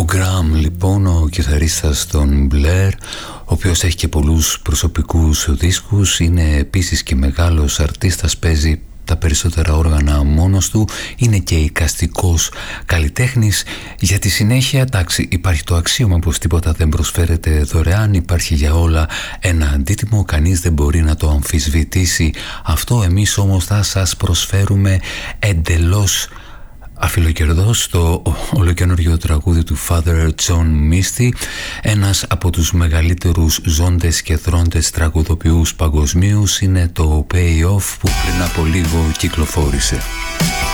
Graham λοιπόν, ο κιθαρίστας των Blair, ο οποίος έχει και πολλούς προσωπικούς δίσκους, είναι επίσης και μεγάλος αρτίστας, παίζει τα περισσότερα όργανα μόνος του, είναι και εικαστικός καλλιτέχνης. Για τη συνέχεια, εντάξει, υπάρχει το αξίωμα πως τίποτα δεν προσφέρεται δωρεάν, υπάρχει για όλα ένα αντίτιμο, κανείς δεν μπορεί να το αμφισβητήσει αυτό. Εμείς όμως θα σας προσφέρουμε εντελώς αφιλοκερδός το ολοκαινούργιο τραγούδι του Father John Misty, ένας από τους μεγαλύτερους ζώντες και θρόντες τραγουδοποιούς παγκοσμίους. Είναι το Payoff που πριν από λίγο κυκλοφόρησε.